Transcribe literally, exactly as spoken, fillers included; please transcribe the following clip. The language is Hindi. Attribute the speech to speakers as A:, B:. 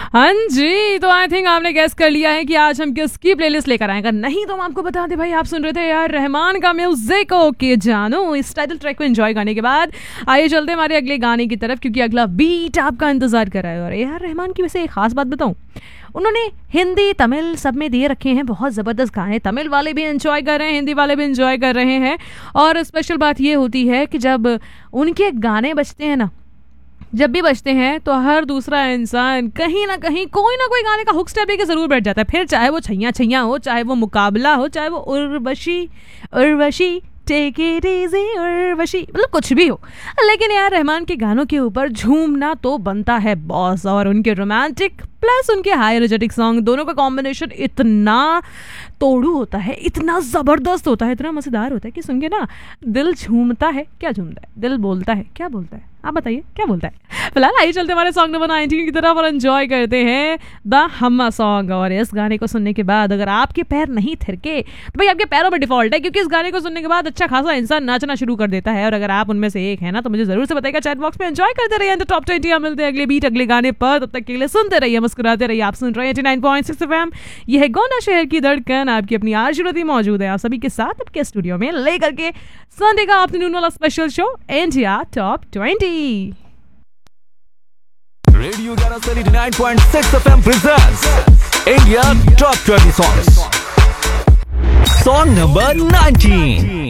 A: हाँ जी, तो आई थिंक आपने गेस कर लिया है कि आज हम किसकी प्लेलिस्ट लेकर आएंगे। नहीं तो हम आपको बता दें भाई, आप सुन रहे थे यार रहमान का म्यूजिक। ओके जानो, इस टाइटल ट्रैक को एंजॉय करने के बाद आइए चलते हमारे अगले गाने की तरफ, क्योंकि अगला बीट आपका इंतजार कर रहा है। और यार रहमान की वैसे एक खास बात बताऊं, उन्होंने हिंदी तमिल सब में दिए रखे हैं बहुत ज़बरदस्त गाने। तमिल वाले भी एंजॉय कर रहे हैं, हिंदी वाले भी एंजॉय कर रहे हैं। और स्पेशल बात ये होती है कि जब उनके गाने बजते हैं ना, जब भी बजते हैं तो हर दूसरा इंसान कहीं ना कहीं कोई ना कोई गाने का हुक स्टेप लेके ज़रूर बैठ जाता है। फिर चाहे वो छैया छैया हो, चाहे वो मुकाबला हो, चाहे वो Urvashi Urvashi take it easy Urvashi, मतलब कुछ भी हो। लेकिन यार रहमान के गानों के ऊपर झूमना तो बनता है बॉस। और उनके रोमांटिक प्लस उनके हाई एनर्जेटिक सॉन्ग, दोनों का कॉम्बिनेशन इतना तोड़ू होता है, इतना ज़बरदस्त होता है, इतना मज़ेदार होता है कि सुन के ना दिल झूमता है। क्या झूमता है? दिल बोलता है। क्या बोलता है? आप बताइए क्या बोलता है। फिलहाल आइए चलते हमारे सॉन्ग नंबर नाइनटीन की तरफ और एंजॉय करते हैं द हम्मा सॉन्ग। और इस गाने को सुनने के बाद अगर आपके पैर नहीं थिरके तो भाई आपके पैरों में डिफॉल्ट है, क्योंकि इस गाने को सुनने के बाद अच्छा खासा इंसान नाचना शुरू कर देता है। और अगर आप उनमें से एक है ना, तो मुझे जरूर से बताइएगा चैट बॉक्स में। एंजॉय करते रहिए तो टॉप ट्वेंटी मिलते हैं अगले बीट अगले गाने पर। तब तक के लिए सुनते रहिए, मुस्कुराते रहिए। आप सुन रहे हैं eighty nine point six FM. यह है गोंडा शहर की धड़कन। आपकी अपनी आरजुलती मौजूद है आप सभी के साथ आपके स्टूडियो में लेकर के संडे का आफ्टरनून वाला special show India top twenty.
B: Radio ग्यारह सौ नवासी point six FM presents India top twenty songs. Song number nineteen.